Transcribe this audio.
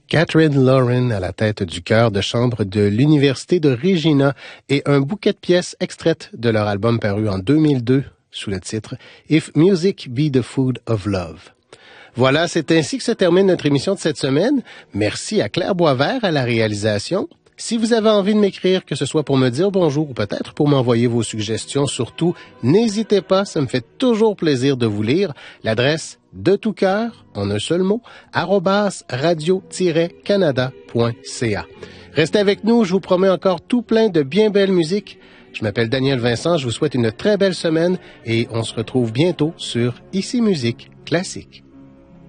Catherine Lauren à la tête du chœur de chambre de l'Université de Regina et un bouquet de pièces extraites de leur album paru en 2002 sous le titre If Music Be the Food of Love. Voilà, c'est ainsi que se termine notre émission de cette semaine. Merci à Claire Boisvert à la réalisation. Si vous avez envie de m'écrire, que ce soit pour me dire bonjour ou peut-être pour m'envoyer vos suggestions, surtout, n'hésitez pas, ça me fait toujours plaisir de vous lire. L'adresse de tout cœur, en un seul mot, @radio-canada.ca. Restez avec nous, je vous promets encore tout plein de bien belles musiques. Je m'appelle Daniel Vincent, je vous souhaite une très belle semaine et on se retrouve bientôt sur Ici Musique Classique.